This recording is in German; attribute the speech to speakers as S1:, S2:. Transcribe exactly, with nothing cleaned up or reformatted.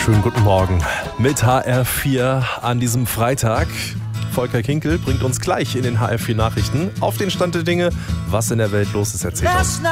S1: Schönen guten Morgen mit H R vier an diesem Freitag. Volker Kinkel bringt uns gleich in den H R vier Nachrichten auf den Stand der Dinge. Was in der Welt los ist, erzählt uns.